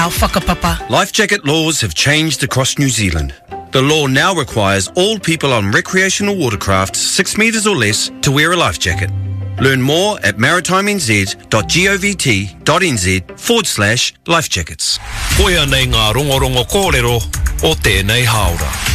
Au whakapapa. Life jacket laws have changed across New Zealand. The law now requires all people on recreational watercraft 6 metres or less to wear a life jacket. Learn more at maritimenz.govt.nz/lifejackets. Koia nei ngā rongorongo kōrero o tēnei haora.